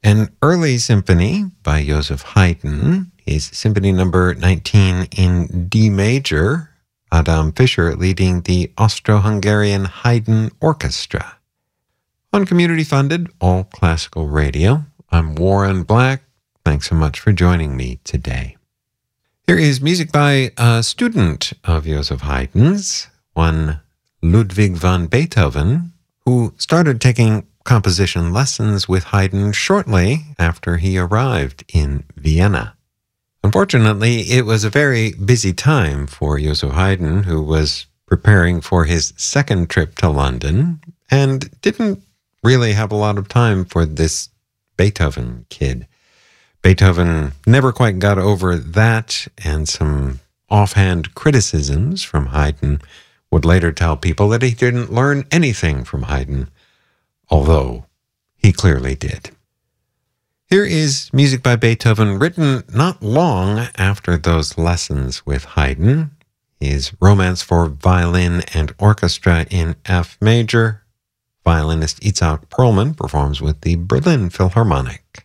An early symphony by Joseph Haydn is Symphony Number 19 in D major, Adam Fischer leading the Austro-Hungarian Haydn Orchestra. On community-funded, all-classical radio, I'm Warren Black. Thanks so much for joining me today. Here is music by a student of Joseph Haydn's, one Ludwig van Beethoven, who started taking composition lessons with Haydn shortly after he arrived in Vienna. Unfortunately, it was a very busy time for Joseph Haydn, who was preparing for his second trip to London and didn't really have a lot of time for this Beethoven kid. Beethoven never quite got over that, and some offhand criticisms from Haydn would later tell people that he didn't learn anything from Haydn, although he clearly did. Here is music by Beethoven written not long after those lessons with Haydn, his Romance for Violin and Orchestra in F major. Violinist Itzhak Perlman performs with the Berlin Philharmonic.